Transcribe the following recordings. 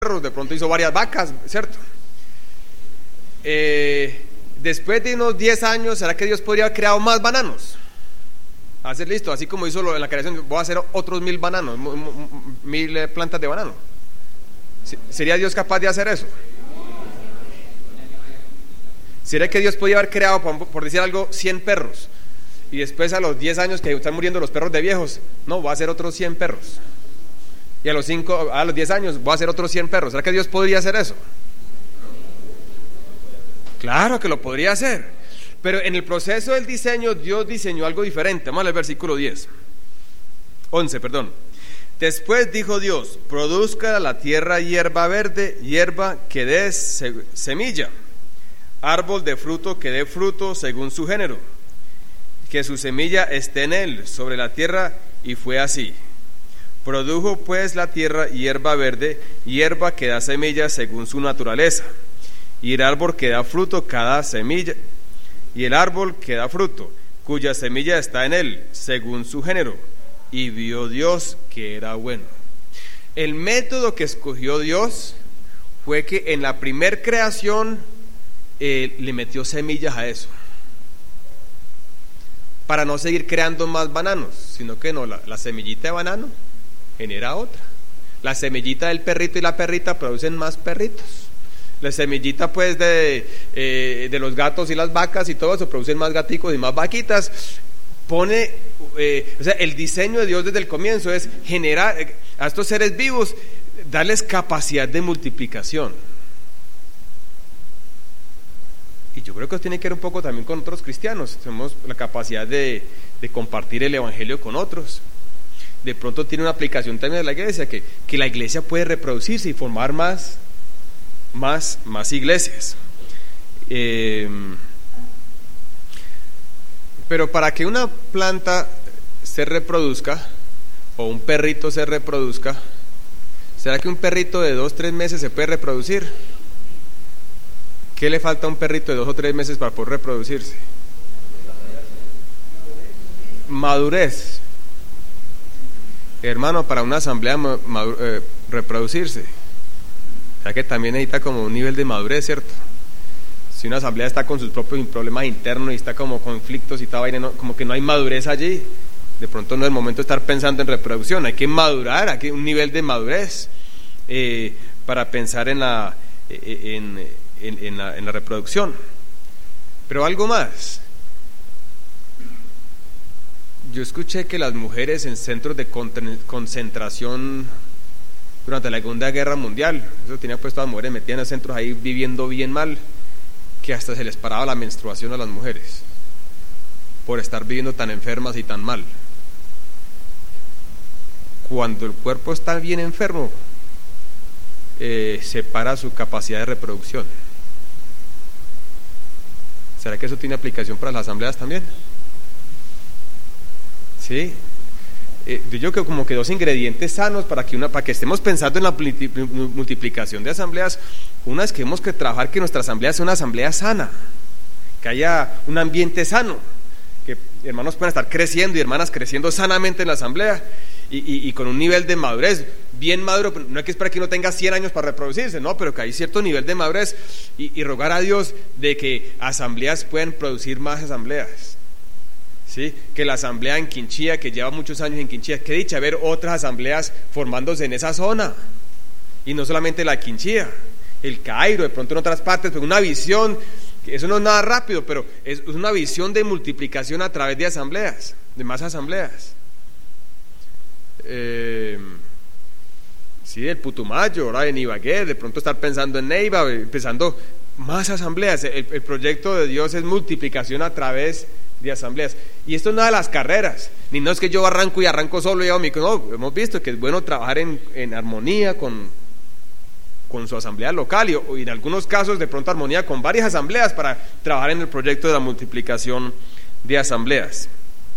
perros, de pronto hizo varias vacas, ¿cierto? Después de unos 10 años, ¿será que Dios podría haber creado más bananos? Hacer listo, así como hizo en la creación, voy a hacer otros 1000 bananos, 1000 plantas de banano. ¿Sería Dios capaz de hacer eso? ¿Sería que Dios podía haber creado, por decir algo, 100 perros? Y después a los 10 años que están muriendo los perros de viejos, no, voy a hacer otros 100 perros. Y a los 10 años voy a hacer otros 100 perros. ¿Será que Dios podría hacer eso? Claro que lo podría hacer. Pero en el proceso del diseño, Dios diseñó algo diferente. Vamos al versículo 11. Después dijo Dios: produzca la tierra hierba verde, hierba que dé semilla, árbol de fruto que dé fruto según su género, que su semilla esté en él, sobre la tierra, y fue así. Produjo pues la tierra hierba verde, hierba que da semilla según su naturaleza, y el árbol que da fruto cada semilla, y el árbol que da fruto, cuya semilla está en él, según su género. Y vio Dios que era bueno. El método que escogió Dios fue que en la primer creación le metió semillas a eso, para no seguir creando más bananos, sino que no, la semillita de banano genera otra. La semillita del perrito y la perrita producen más perritos. La semillita pues de los gatos y las vacas y todo eso producen más gaticos y más vaquitas. O sea, el diseño de Dios desde el comienzo es generar a estos seres vivos, darles capacidad de multiplicación. Y yo creo que eso tiene que ver un poco también con otros cristianos. Tenemos la capacidad de compartir el evangelio con otros. De pronto tiene una aplicación también de la iglesia, que la iglesia puede reproducirse y formar más iglesias. Pero para que una planta se reproduzca o un perrito se reproduzca, ¿será que un perrito de 2-3 meses se puede reproducir? ¿Qué le falta a un perrito de 2 o 3 meses para poder reproducirse? Madurez. Hermano, para una asamblea reproducirse, o sea que también necesita como un nivel de madurez, ¿cierto? Si una asamblea está con sus propios problemas internos y está como conflictos y tal vaina, como que no hay madurez allí, de pronto no es el momento de estar pensando en reproducción. Hay que madurar, hay que un nivel de madurez para pensar en la reproducción. Pero algo más. Yo escuché que las mujeres en centros de concentración durante la Segunda Guerra Mundial, eso tenía puesto a las mujeres metidas en centros ahí viviendo bien mal, que hasta se les paraba la menstruación a las mujeres por estar viviendo tan enfermas y tan mal. Cuando el cuerpo está bien enfermo, separa su capacidad de reproducción. ¿Será que eso tiene aplicación para las asambleas también? Sí. Yo creo que como que 2 ingredientes sanos para que estemos pensando en la multiplicación de asambleas. Una es que tenemos que trabajar que nuestra asamblea sea una asamblea sana, que haya un ambiente sano, que hermanos puedan estar creciendo y hermanas creciendo sanamente en la asamblea y con un nivel de madurez bien maduro. No hay que esperar que uno tenga 100 años para reproducirse, no, pero que hay cierto nivel de madurez y rogar a Dios de que asambleas puedan producir más asambleas. ¿Sí? Que la asamblea en Quinchía, que lleva muchos años en Quinchía, qué dicha ver otras asambleas formándose en esa zona, y no solamente la Quinchía, el Cairo, de pronto en otras partes, pero una visión, eso no es nada rápido, pero es una visión de multiplicación a través de asambleas, de más asambleas. Sí, el Putumayo, ahora en Ibagué, de pronto estar pensando en Neiva, pensando más asambleas. El proyecto de Dios es multiplicación a través de asambleas. Y esto no es nada de las carreras, ni no es que yo arranco solo y hago no, hemos visto que es bueno trabajar en armonía con su asamblea local y en algunos casos de pronto armonía con varias asambleas para trabajar en el proyecto de la multiplicación de asambleas.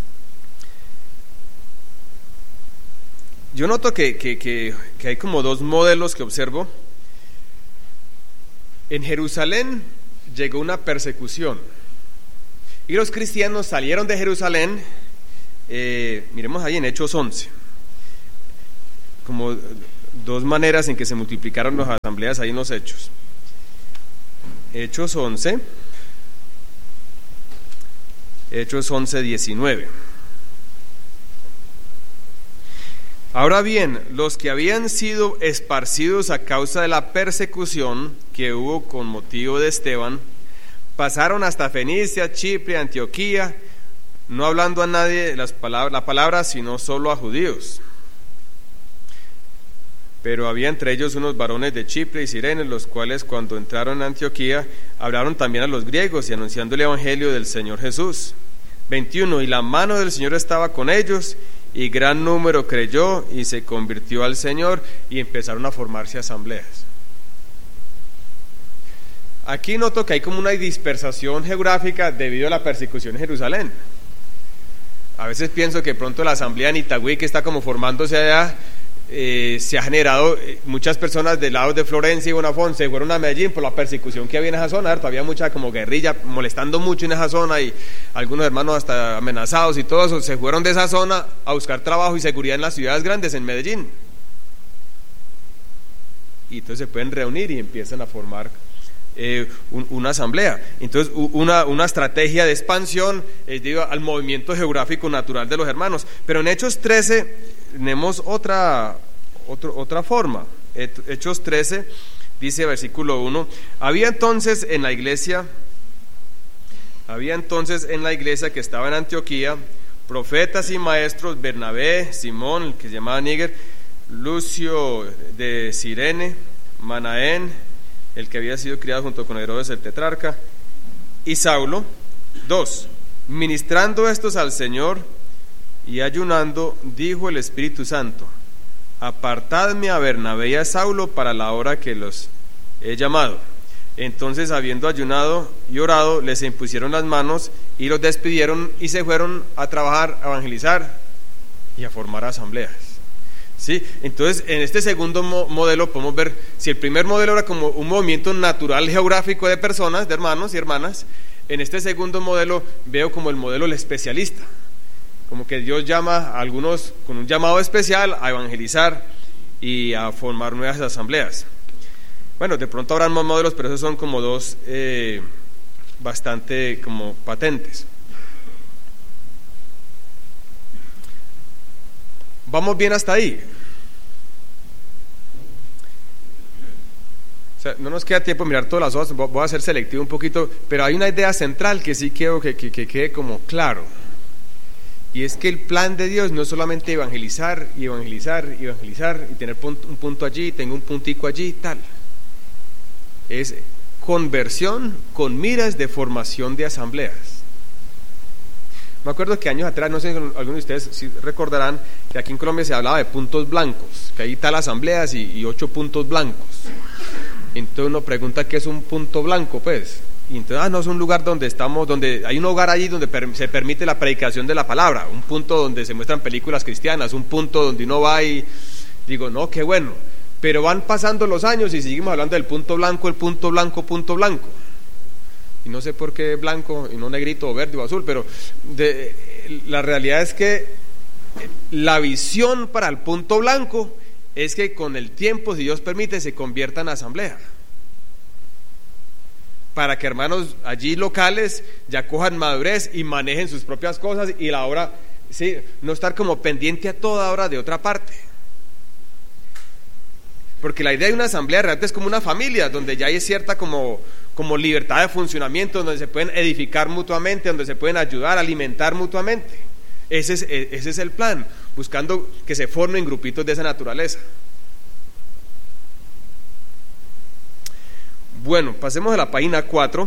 Yo noto que hay como 2 modelos que observo. En Jerusalén llegó una persecución y los cristianos salieron de Jerusalén. Miremos ahí en Hechos 11, como dos maneras en que se multiplicaron las asambleas ahí en los Hechos. Hechos 11, 19. Ahora bien, los que habían sido esparcidos a causa de la persecución que hubo con motivo de Esteban, pasaron hasta Fenicia, Chipre, Antioquía, no hablando a nadie la palabra, sino solo a judíos. Pero había entre ellos unos varones de Chipre y Cirene, los cuales cuando entraron a Antioquía, hablaron también a los griegos y anunciando el evangelio del Señor Jesús. 21. Y la mano del Señor estaba con ellos, y gran número creyó y se convirtió al Señor, y empezaron a formarse asambleas. Aquí noto que hay como una dispersación geográfica debido a la persecución en Jerusalén. A veces pienso que pronto la asamblea en Itagüí, que está como formándose allá, se ha generado, muchas personas del lado de Florencia y Bonafón se fueron a Medellín por la persecución que había en esa zona. Todavía mucha como guerrilla molestando mucho en esa zona, y algunos hermanos hasta amenazados y todo eso. Se fueron de esa zona a buscar trabajo y seguridad en las ciudades grandes, en Medellín, y entonces se pueden reunir y empiezan a formar una asamblea. Entonces una estrategia de expansión debido al movimiento geográfico natural de los hermanos. Pero en Hechos 13 tenemos otra forma. Hechos 13 dice, versículo 1: había entonces en la iglesia que estaba en Antioquía profetas y maestros: Bernabé, Simón, el que se llamaba Níger, Lucio de Cirene, Manaén, el que había sido criado junto con Herodes el tetrarca, y Saulo. 2. Ministrando estos al Señor y ayunando, dijo el Espíritu Santo: apartadme a Bernabé y a Saulo para la hora que los he llamado. Entonces, habiendo ayunado y orado, les impusieron las manos y los despidieron, y se fueron a trabajar, a evangelizar y a formar asambleas. ¿Sí? Entonces, en este segundo modelo podemos ver, si el primer modelo era como un movimiento natural geográfico de personas, de hermanos y hermanas, en este segundo modelo veo como el modelo del especialista, como que Dios llama a algunos con un llamado especial a evangelizar y a formar nuevas asambleas. Bueno, de pronto habrán más modelos, pero esos son como dos bastante como patentes. ¿Vamos bien hasta ahí? O sea, no nos queda tiempo de mirar todas las hojas, voy a ser selectivo un poquito, pero hay una idea central que sí quiero que quede como claro. Y es que el plan de Dios no es solamente evangelizar y evangelizar y evangelizar y tener un punto allí, tengo un puntico allí y tal. Es conversión con miras de formación de asambleas. Me acuerdo que años atrás, no sé, algunos de ustedes sí recordarán que aquí en Colombia se hablaba de puntos blancos, que hay tal asambleas y 8 puntos blancos. Entonces uno pregunta qué es un punto blanco, pues. Y entonces, no, es un lugar donde estamos, donde hay un hogar allí donde se permite la predicación de la palabra, un punto donde se muestran películas cristianas, un punto donde uno va y digo, no, qué bueno. Pero van pasando los años y seguimos hablando del punto blanco, el punto blanco, punto blanco. Y no sé por qué blanco y no negrito o verde o azul, pero la realidad es que la visión para el punto blanco es que con el tiempo, si Dios permite, se convierta en asamblea, para que hermanos allí locales ya cojan madurez y manejen sus propias cosas, y la obra, sí, no estar como pendiente a toda hora de otra parte. Porque la idea de una asamblea realmente es como una familia, donde ya hay cierta como libertad de funcionamiento, donde se pueden edificar mutuamente, donde se pueden ayudar, alimentar mutuamente. Ese es el plan, buscando que se formen grupitos de esa naturaleza. Bueno, pasemos a la página 4.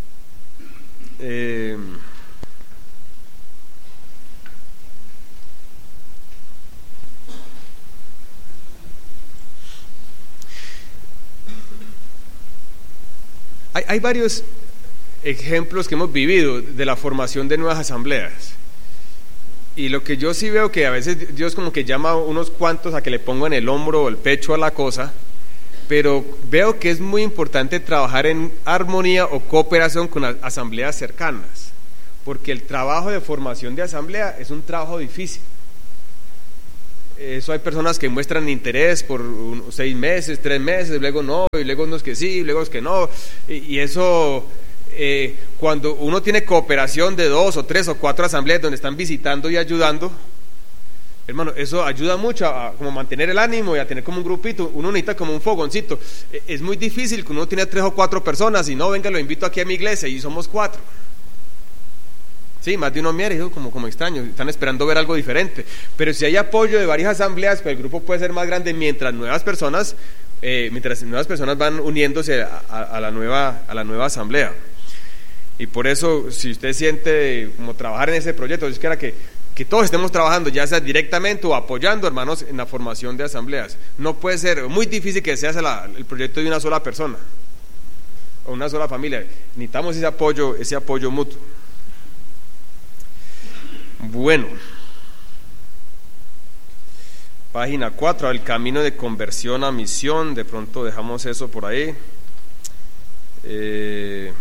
Hay varios ejemplos que hemos vivido de la formación de nuevas asambleas. Y lo que yo sí veo que a veces Dios como que llama a unos cuantos a que le pongan el hombro o el pecho a la cosa, pero veo que es muy importante trabajar en armonía o cooperación con las asambleas cercanas, porque el trabajo de formación de asamblea es un trabajo difícil. Eso hay personas que muestran interés por 6 meses, 3 meses, luego no, y luego unos que sí, luego los que no, y eso, cuando uno tiene cooperación de 2 o 3 o 4 asambleas donde están visitando y ayudando, hermano, eso ayuda mucho a como mantener el ánimo y a tener como un grupito. Uno necesita como un fogoncito. Es muy difícil que uno tiene 3 o 4 personas y no, venga, lo invito aquí a mi iglesia y somos 4. Sí, más de uno mira, hijo, como extraño, están esperando ver algo diferente. Pero si hay apoyo de varias asambleas, pues el grupo puede ser más grande mientras nuevas personas van uniéndose a la nueva asamblea. Y por eso, si usted siente como trabajar en ese proyecto, yo quiero que todos estemos trabajando, ya sea directamente o apoyando, hermanos, en la formación de asambleas. No puede ser, muy difícil que sea el proyecto de una sola persona o una sola familia. Necesitamos ese apoyo mutuo. Bueno, página 4, el camino de conversión a misión. De pronto dejamos eso por ahí. En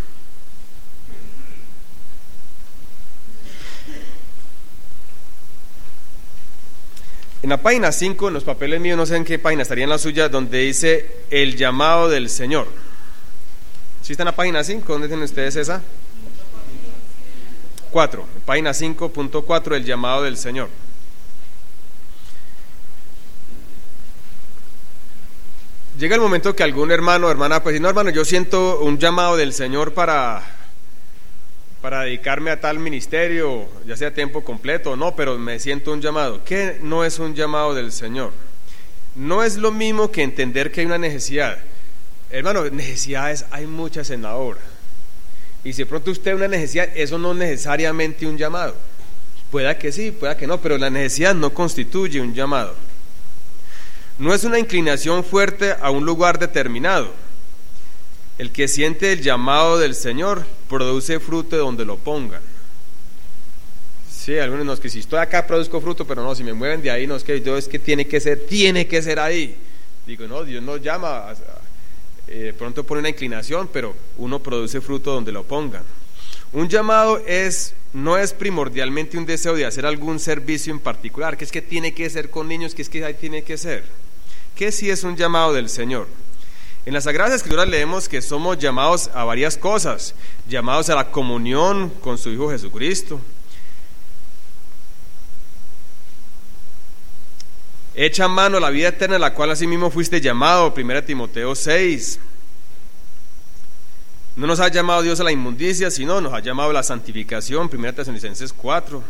la página 5, en los papeles míos, no sé en qué página, estaría en la suya, donde dice el llamado del Señor. ¿Sí está en la página 5? ¿Dónde tienen ustedes esa? 4, página 5.4, el llamado del Señor. Llega el momento que algún hermano o hermana pues dice, no, hermano, yo siento un llamado del Señor para dedicarme a tal ministerio, ya sea a tiempo completo o no, pero me siento un llamado. ¿Qué no es un llamado del Señor? No es lo mismo que entender que hay una necesidad. Hermano, necesidades hay muchas en la obra. Y si de pronto usted una necesidad, eso no es necesariamente un llamado. Pueda que sí, pueda que no, pero la necesidad no constituye un llamado. No es una inclinación fuerte a un lugar determinado. El que siente el llamado del Señor produce fruto de donde lo pongan. Sí, algunos no, es que si estoy acá produzco fruto, pero no, si me mueven de ahí, no, es que yo, es que tiene que ser ahí. Digo, no, Dios nos llama, pronto pone una inclinación, pero uno produce fruto donde lo pongan. Un llamado no es primordialmente un deseo de hacer algún servicio en particular, que es que tiene que ser con niños, que es que ahí tiene que ser. ¿Qué sí es un llamado del Señor? En las Sagradas Escrituras leemos que somos llamados a varias cosas, llamados a la comunión con su Hijo Jesucristo. Echa mano a la vida eterna, a la cual asimismo fuiste llamado, 1 Timoteo 6. No nos ha llamado Dios a la inmundicia, sino nos ha llamado a la santificación, 1 Tesalonicenses 4.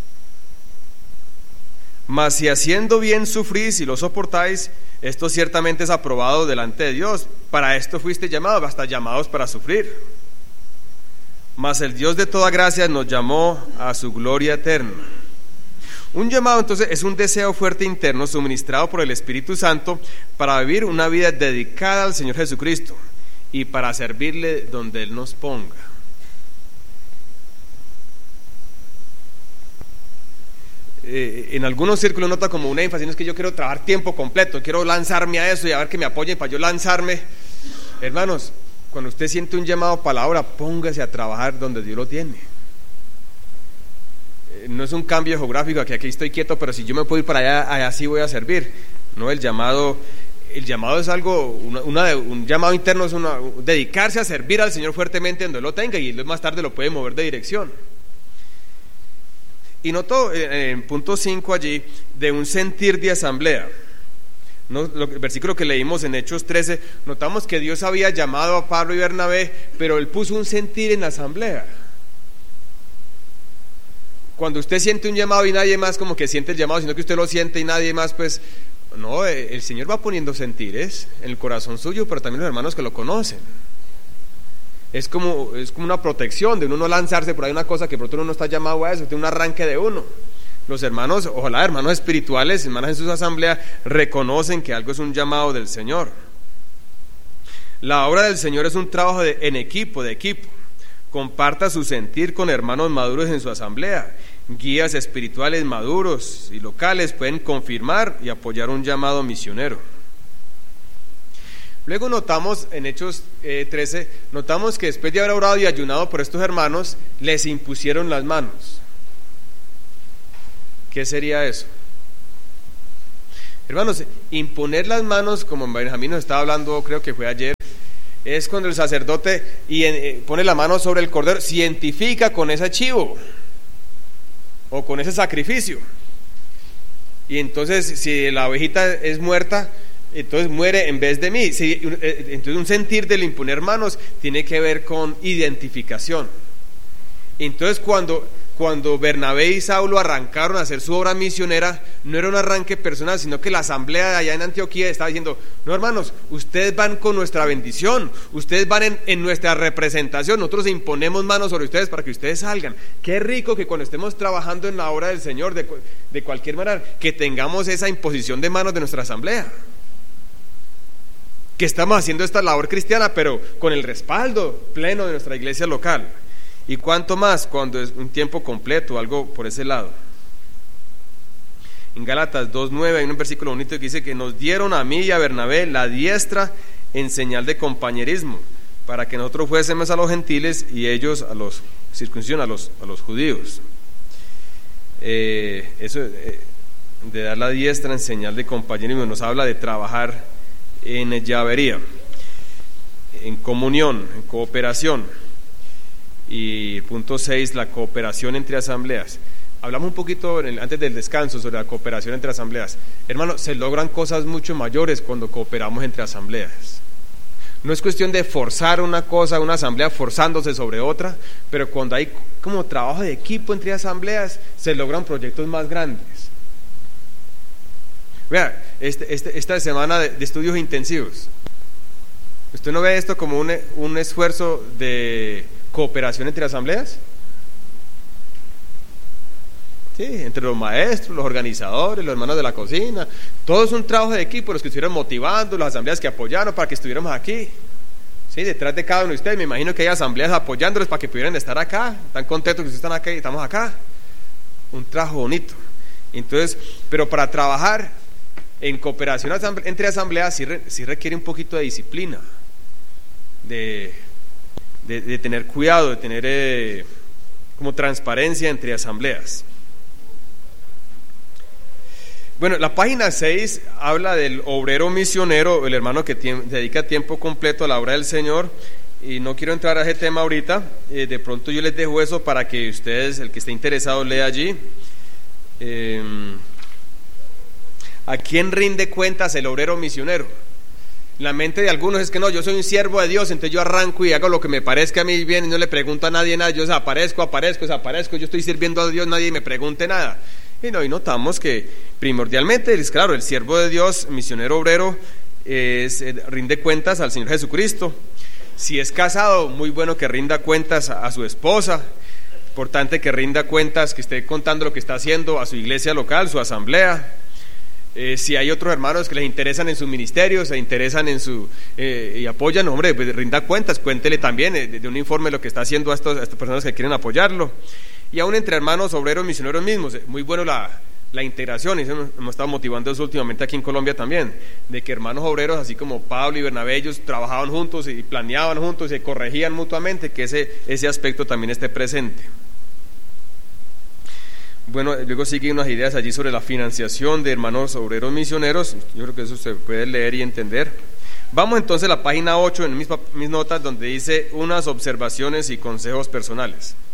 Mas si haciendo bien sufrís y lo soportáis, esto ciertamente es aprobado delante de Dios. Para esto fuiste llamados, hasta llamados para sufrir. Mas el Dios de toda gracia nos llamó a su gloria eterna. Un llamado entonces es un deseo fuerte interno suministrado por el Espíritu Santo para vivir una vida dedicada al Señor Jesucristo y para servirle donde Él nos ponga. En algunos círculos nota como un énfasis, no es que yo quiero trabajar tiempo completo, quiero lanzarme a eso y a ver que me apoyen para yo lanzarme. Hermanos, cuando usted siente un llamado para la obra, póngase a trabajar donde Dios lo tiene. No es un cambio geográfico, que aquí estoy quieto, pero si yo me puedo ir para allá sí voy a servir. No, el llamado es algo, un llamado interno es dedicarse a servir al Señor fuertemente donde lo tenga, y más tarde lo puede mover de dirección. Y noto en punto 5 allí de un sentir de asamblea. El versículo que leímos en Hechos 13, notamos que Dios había llamado a Pablo y Bernabé, pero Él puso un sentir en la asamblea. Cuando usted siente un llamado y nadie más como que siente el llamado, sino que usted lo siente y nadie más, pues no, el Señor va poniendo sentires en el corazón suyo, pero también los hermanos que lo conocen. Es como una protección de uno no lanzarse por ahí una cosa que pronto uno no está llamado a eso, tiene un arranque de uno. Los hermanos, ojalá hermanos espirituales, hermanas en sus asambleas, reconocen que algo es un llamado del Señor. La obra del Señor es un trabajo en equipo, de equipo. Comparta su sentir con hermanos maduros en su asamblea. Guías espirituales maduros y locales pueden confirmar y apoyar un llamado misionero. Luego notamos en Hechos 13, notamos que después de haber orado y ayunado por estos hermanos, les impusieron las manos. ¿Qué sería eso? Hermanos, imponer las manos, como Benjamín nos estaba hablando, creo que fue ayer, es cuando el sacerdote pone la mano sobre el cordero, se identifica con ese chivo o con ese sacrificio. Y entonces, si la ovejita es muerta, entonces muere en vez de mí. Entonces, un sentir del imponer manos tiene que ver con identificación. Entonces, cuando Bernabé y Saulo arrancaron a hacer su obra misionera, no era un arranque personal, sino que la asamblea de allá en Antioquía estaba diciendo: no, hermanos, ustedes van con nuestra bendición, ustedes van en nuestra representación, nosotros imponemos manos sobre ustedes para que ustedes salgan. Qué rico que cuando estemos trabajando en la obra del Señor, de cualquier manera, que tengamos esa imposición de manos de nuestra asamblea, que estamos haciendo esta labor cristiana, pero con el respaldo pleno de nuestra iglesia local. Y cuánto más cuando es un tiempo completo, algo por ese lado. En Gálatas 2:9 hay un versículo bonito que dice que nos dieron a mí y a Bernabé la diestra en señal de compañerismo, para que nosotros fuésemos a los gentiles y ellos a los circuncisión, a los judíos. Eso de dar la diestra en señal de compañerismo nos habla de trabajar en llavería, en comunión, en cooperación. Y punto 6, la cooperación entre asambleas. Hablamos un poquito antes del descanso sobre la cooperación entre asambleas. Hermano, se logran cosas mucho mayores cuando cooperamos entre asambleas. No es cuestión de forzar una cosa, una asamblea forzándose sobre otra, pero cuando hay como trabajo de equipo entre asambleas, se logran proyectos más grandes. Vea, esta semana de estudios intensivos, ¿usted no ve esto como un esfuerzo de cooperación entre asambleas? Sí, entre los maestros, los organizadores, los hermanos de la cocina, todo es un trabajo de equipo, los que estuvieron motivando, las asambleas que apoyaron para que estuviéramos aquí. Sí, detrás de cada uno de ustedes me imagino que hay asambleas apoyándolos para que pudieran estar acá, tan contentos que ustedes están acá y estamos acá. Un trabajo bonito. Entonces, pero para trabajar en cooperación entre asambleas sí requiere un poquito de disciplina, de tener cuidado, de tener como transparencia entre asambleas. Bueno, la página 6 habla del obrero misionero, el hermano que dedica tiempo completo a la obra del Señor, y no quiero entrar a ese tema ahorita, de pronto yo les dejo eso para que ustedes, el que esté interesado, lea allí. ¿A quién rinde cuentas el obrero misionero? La mente de algunos es que no, yo soy un siervo de Dios, entonces yo arranco y hago lo que me parezca a mí bien y no le pregunto a nadie nada, yo desaparezco, yo estoy sirviendo a Dios, nadie me pregunte nada. Y notamos que primordialmente, claro, el siervo de Dios, misionero obrero, rinde cuentas al Señor Jesucristo. Si es casado, muy bueno que rinda cuentas a su esposa, importante que rinda cuentas, que esté contando lo que está haciendo a su iglesia local, su asamblea. Si hay otros hermanos que les interesan en su ministerio, se interesan en y apoyan, hombre, pues rinda cuentas, cuéntele también de un informe de lo que está haciendo a estas personas que quieren apoyarlo. Y aún entre hermanos obreros misioneros mismos, muy bueno la integración, y eso hemos estado motivando eso últimamente aquí en Colombia también, de que hermanos obreros, así como Pablo y Bernabé, ellos trabajaban juntos y planeaban juntos y se corregían mutuamente, que ese aspecto también esté presente. Bueno, luego siguen unas ideas allí sobre la financiación de hermanos obreros misioneros. Yo creo que eso se puede leer y entender. Vamos entonces a la página 8 en mis notas, donde dice unas observaciones y consejos personales.